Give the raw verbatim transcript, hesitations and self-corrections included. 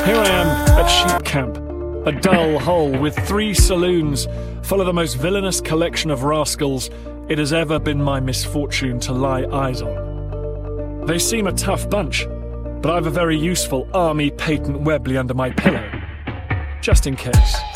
Here I am at Sheep Camp, a dull hole with three saloons full of the most villainous collection of rascals it has ever been my misfortune to lie eyes on. They seem a tough bunch, but I've a very useful Army Patent Webley under my pillow, just in case.